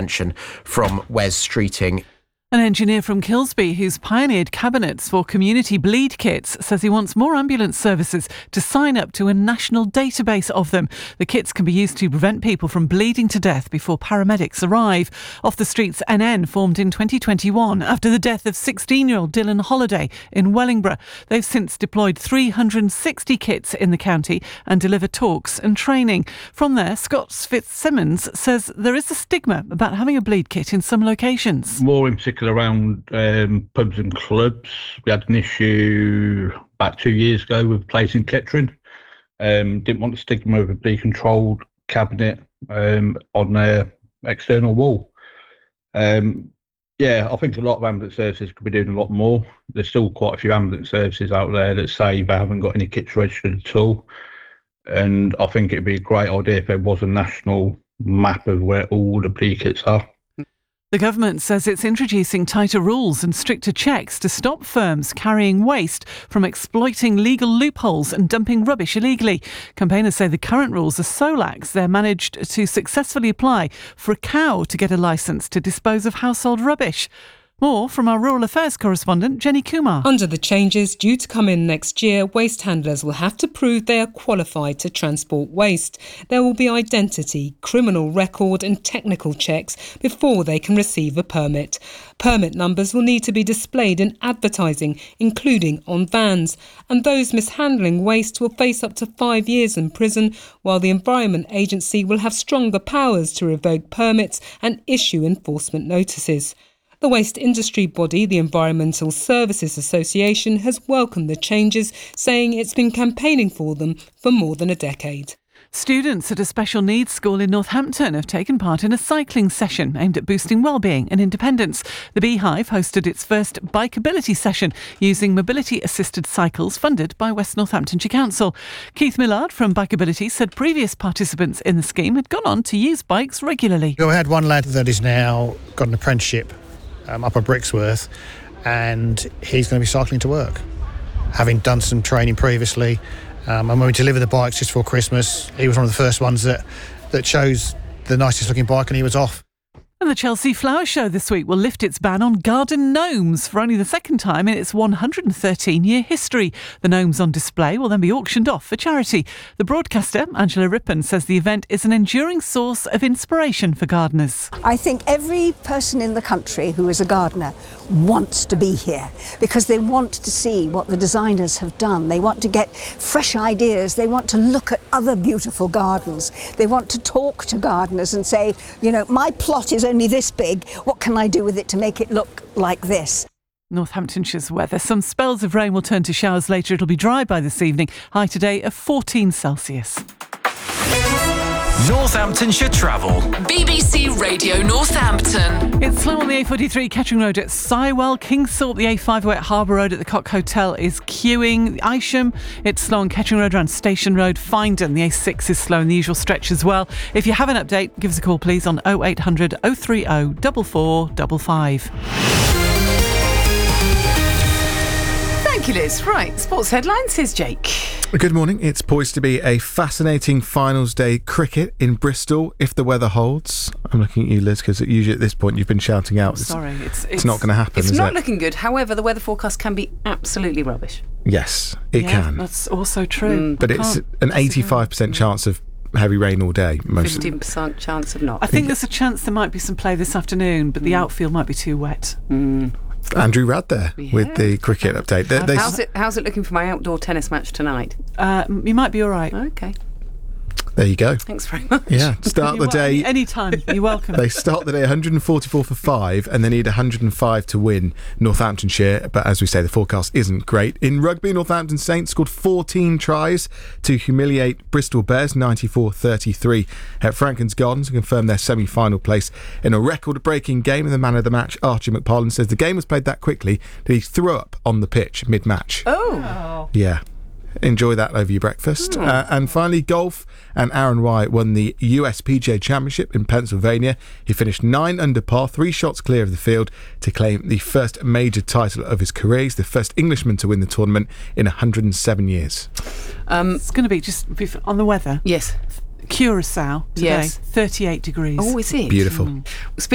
expansion from Wes Streeting. An engineer from Kilsby who's pioneered cabinets for community bleed kits says he wants more ambulance services to sign up to a national database of them. The kits can be used to prevent people from bleeding to death before paramedics arrive. Off the Streets NN formed in 2021 after the death of 16-year-old Dylan Holliday in Wellingborough. They've since deployed 360 kits in the county and deliver talks and training. From there, Scott Fitzsimmons says there is a stigma about having a bleed kit in some locations. More in particular around pubs and clubs. We had an issue about 2 years ago with a place in Kettering. Didn't want the stigma of a bleed-controlled cabinet on their external wall. I think a lot of ambulance services could be doing a lot more. There's still quite a few ambulance services out there that say they haven't got any kits registered at all. And I think it'd be a great idea if there was a national map of where all the bleed kits are. The government says it's introducing tighter rules and stricter checks to stop firms carrying waste from exploiting legal loopholes and dumping rubbish illegally. Campaigners say the current rules are so lax they're managed to successfully apply for a cow to get a licence to dispose of household rubbish. More from our Rural Affairs correspondent, Jenny Kumar. Under the changes due to come in next year, waste handlers will have to prove they are qualified to transport waste. There will be identity, criminal record and technical checks before they can receive a permit. Permit numbers will need to be displayed in advertising, including on vans. And those mishandling waste will face up to 5 years in prison, while the Environment Agency will have stronger powers to revoke permits and issue enforcement notices. The waste industry body, the Environmental Services Association, has welcomed the changes, saying it's been campaigning for them for more than a decade. Students at a special needs school in Northampton have taken part in a cycling session aimed at boosting wellbeing and independence. The Beehive hosted its first bikeability session using mobility-assisted cycles funded by West Northamptonshire Council. Keith Millard from Bikeability said previous participants in the scheme had gone on to use bikes regularly. We had one lad that is now got an apprenticeship up at Brixworth, and he's going to be cycling to work, having done some training previously. And when we delivered the bikes just before Christmas, he was one of the first ones that chose the nicest looking bike, and he was off. And the Chelsea Flower Show this week will lift its ban on garden gnomes for only the second time in its 113-year history. The gnomes on display will then be auctioned off for charity. The broadcaster, Angela Rippon, says the event is an enduring source of inspiration for gardeners. I think every person in the country who is a gardener wants to be here because they want to see what the designers have done. They want to get fresh ideas. They want to look at other beautiful gardens. They want to talk to gardeners and say, my plot is only this big. What can I do with it to make it look like this? Northamptonshire's weather. Some spells of rain will turn to showers later. It'll be dry by this evening. High today of 14 Celsius. Northamptonshire Travel. BBC Radio Northampton. It's slow on the A43 Kettering Road at Sywell. Kingsthorpe, the A5 at Harbour Road at the Cock Hotel is queuing. Isham, it's slow on Kettering Road around Station Road. Findon, the A6 is slow in the usual stretch as well. If you have an update, give us a call please on 0800 030 4455. Thank you, Liz. Right, sports headlines. Here's Jake. Good morning. It's poised to be a fascinating finals day cricket in Bristol if the weather holds. I'm looking at you, Liz, because usually at this point you've been shouting out. Sorry, it's not going to happen, it's is not it? looking good. However, the weather forecast can be absolutely rubbish. Yes, it can. That's also true. But it's an 85% chance of heavy rain all day. 15% chance of not. I think there's a chance there might be some play this afternoon, but the outfield might be too wet. Andrew Rad there with the cricket update. How's it looking for my outdoor tennis match tonight? You might be all right. Okay. There you go. Thanks very much. Yeah, start the day. Anytime. You're welcome. They start the day 144 for 5 and they need 105 to win Northamptonshire. But as we say, the forecast isn't great. In rugby, Northampton Saints scored 14 tries to humiliate Bristol Bears 94-33 at Franklin's Gardens to confirm their semi-final place in a record-breaking game. And the man of the match, Archie McParland, says the game was played that quickly that he threw up on the pitch mid-match. Oh. Yeah. Enjoy that over your breakfast. And finally, golf. And Aaron Wright won the US PGA Championship in Pennsylvania. He finished 9 under par, 3 shots clear of the field to claim the first major title of his career. He's the first Englishman to win the tournament in 107 years. It's going to be just on the weather. Yes. Curacao today, yes. 38 degrees. Oh, is it? Beautiful.